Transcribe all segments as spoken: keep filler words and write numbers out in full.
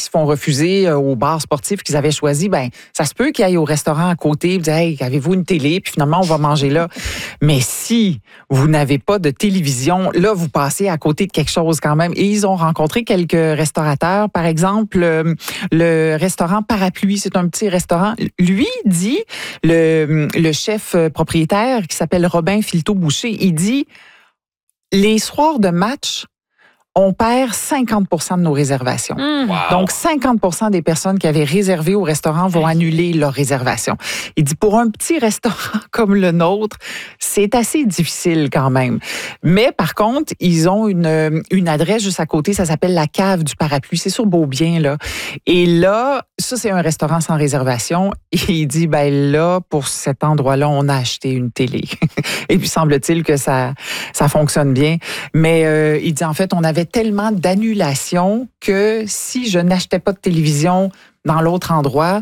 se font refuser euh, au bar sportif qu'ils avaient choisi, ben ça se peut qu'ils aillent au restaurant à côté et disent « Hey, avez-vous une télé? » Puis finalement, on va manger là. Mais si vous n'avez pas de télévision, là, vous passez à côté de quelque chose quand même. Et ils ont rencontré quelques restaurateurs. Par exemple, euh, le restaurant Parapluie, c'est un petit restaurant. Lui dit, le, le chef propriétaire qui s'appelle Robin Filteau-Boucher, il dit « Les soirs de match, on perd cinquante pour cent de nos réservations. Mmh. Wow. Donc, cinquante pour cent des personnes qui avaient réservé au restaurant vont annuler leur réservation. Il dit, pour un petit restaurant comme le nôtre, c'est assez difficile quand même. Mais par contre, ils ont une, une adresse juste à côté, ça s'appelle la Cave du Parapluie. C'est sur Beaubien, là. Et là, ça, c'est un restaurant sans réservation. Et il dit, ben là, pour cet endroit-là, on a acheté une télé. Et puis, semble-t-il que ça, ça fonctionne bien. Mais euh, il dit, en fait, on avait tellement d'annulations que si je n'achetais pas de télévision dans l'autre endroit,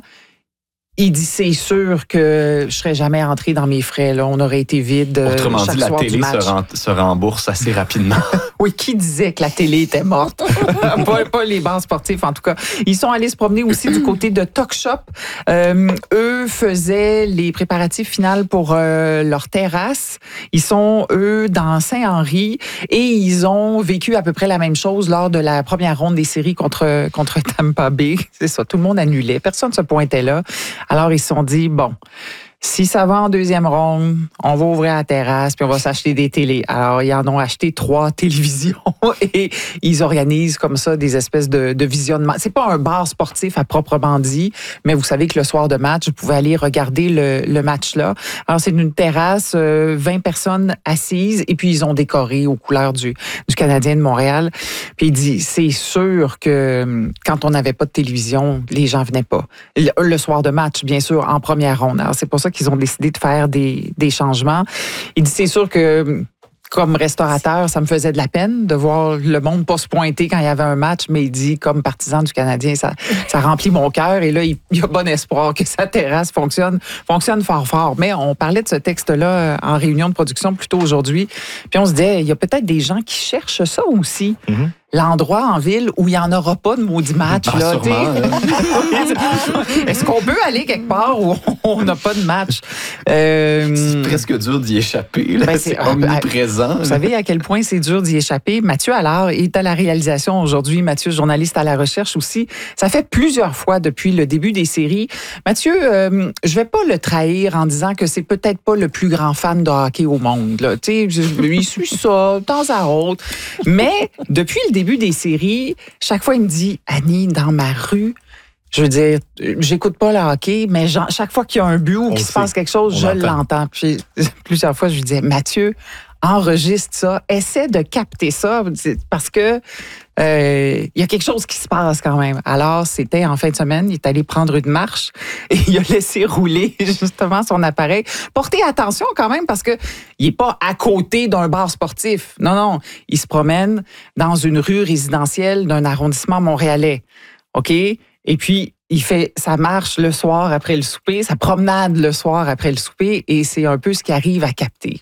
il dit, c'est sûr que je serais jamais entré dans mes frais. Là. On aurait été vide Autrement chaque dit, la soir télé du match. se, rem- se rembourse assez rapidement. Oui, qui disait que la télé était morte? pas, pas les bars sportifs, en tout cas. Ils sont allés se promener aussi du côté de Talk Shop. Euh, eux faisaient les préparatifs finales pour euh, leur terrasse. Ils sont, eux, dans Saint-Henri et ils ont vécu à peu près la même chose lors de la première ronde des séries contre, contre Tampa Bay. C'est ça, tout le monde annulait. Personne ne se pointait là. Alors, ils se sont dit, bon... Si ça va en deuxième ronde, on va ouvrir la terrasse puis on va s'acheter des télés. Alors, ils en ont acheté trois télévisions et ils organisent comme ça des espèces de, de visionnement. C'est pas un bar sportif à proprement dit, mais vous savez que le soir de match, vous pouvez aller regarder le, le match là. Alors, c'est une terrasse, euh, vingt personnes assises et puis ils ont décoré aux couleurs du, du Canadien de Montréal. Puis il dit, c'est sûr que quand on n'avait pas de télévision, les gens venaient pas. Le, le soir de match, bien sûr, en première ronde. Alors, c'est pour ça qu'ils ont décidé de faire des, des changements. Il dit, c'est sûr que comme restaurateur, ça me faisait de la peine de voir le monde pas se pointer quand il y avait un match, mais il dit, comme partisan du Canadien, ça, ça remplit mon cœur et là, il y a bon espoir que sa terrasse fonctionne, fonctionne fort fort. Mais on parlait de ce texte-là en réunion de production plus tôt aujourd'hui, puis on se disait, il y a peut-être des gens qui cherchent ça aussi. Mm-hmm. L'endroit en ville où il n'y en aura pas de maudit match. Ben, là, sûrement, Est-ce qu'on peut aller quelque part où on n'a pas de match? Euh, c'est presque dur d'y échapper. Là. Ben, c'est, c'est omniprésent. Vous savez à quel point c'est dur d'y échapper. Mathieu Allard est à la réalisation aujourd'hui. Mathieu, journaliste à la recherche aussi. Ça fait plusieurs fois depuis le début des séries. Mathieu, euh, je vais pas le trahir en disant que c'est peut-être pas le plus grand fan de hockey au monde. Là. Tu sais, il suit ça de temps à autre. Mais depuis le début des séries, chaque fois, il me dit, Annie, dans ma rue, je veux dire, j'écoute pas le hockey, mais genre, chaque fois qu'il y a un but ou qu'il se passe quelque chose, On je l'entend. l'entends. Puis plusieurs fois, je lui disais, Mathieu, enregistre ça, essaie de capter ça, parce que euh, il y a quelque chose qui se passe quand même. Alors, c'était en fin de semaine, il est allé prendre une marche et il a laissé rouler justement son appareil. Portez attention quand même parce que il est pas à côté d'un bar sportif. Non, non, il se promène dans une rue résidentielle d'un arrondissement montréalais. OK? Et puis, il fait sa marche le soir après le souper, sa promenade le soir après le souper et c'est un peu ce qu'il arrive à capter.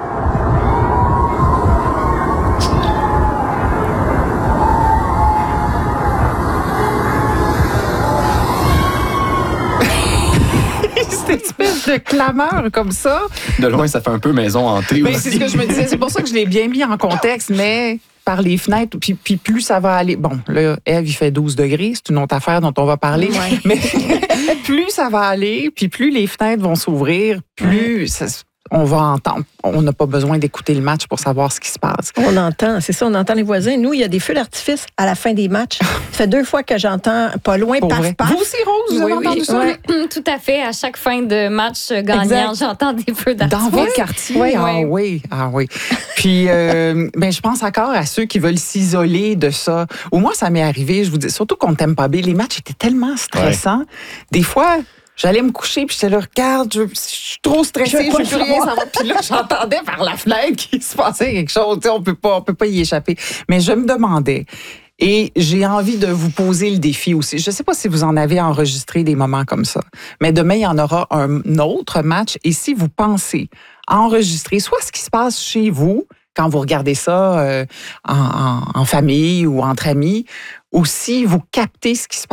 Cette espèce de clameur comme ça. De loin, ça fait un peu maison hantée Ben, aussi. c'est ce que je me disais. C'est pour ça que je l'ai bien mis en contexte, mais par les fenêtres, puis, puis plus ça va aller. Bon, là, Ève, il fait douze degrés, c'est une autre affaire dont on va parler. Ouais. Mais plus ça va aller, puis plus les fenêtres vont s'ouvrir, plus ça, on va entendre. On n'a pas besoin d'écouter le match pour savoir ce qui se passe. On entend, c'est ça, on entend les voisins. Nous, il y a des feux d'artifice à la fin des matchs. Ça fait deux fois que j'entends pas loin, Pour paf, vrai. paf. Vous aussi, Rose, vous Oui, avez oui, entendu ça? ouais. Tout à fait. À chaque fin de match gagnant, Exact. j'entends des feux d'artifice. Dans votre quartier? Oui. Ah Oui. oui, ah oui. Puis, euh, ben, je pense encore à ceux qui veulent s'isoler de ça. Ou moi, ça m'est arrivé, je vous dis, surtout qu'on t'aime pas bien. Les matchs étaient tellement stressants. Des fois, j'allais me coucher, puis j'étais là, regarde, je, je suis trop stressée, Je je veux veux pas plus rien savoir. savoir. Puis là, j'entendais par la fenêtre qu'il se passait quelque chose. Tu sais, on peut pas, on peut pas y échapper. Mais je me demandais, et j'ai envie de vous poser le défi aussi. Je sais pas si vous en avez enregistré des moments comme ça, mais demain, il y en aura un autre match. Et si vous pensez enregistrer soit ce qui se passe chez vous, quand vous regardez ça euh, en, en, en famille ou entre amis, ou si vous captez ce qui se passe